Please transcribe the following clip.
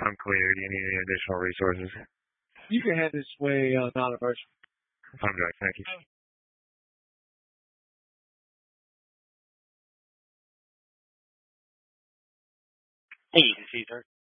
I'm clear. Do you need any additional resources? You can head this way, non-emergency. I'm good. Thank you. Hey, you can see, sir.